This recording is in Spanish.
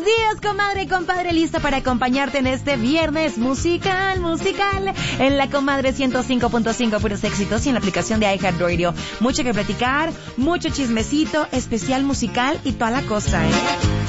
días, comadre y compadre, lista para acompañarte en este viernes musical, en la Comadre 105.5, puros éxitos, y en la aplicación de iHeartRadio. Mucho que platicar, mucho chismecito, especial musical y toda la cosa, ¿eh?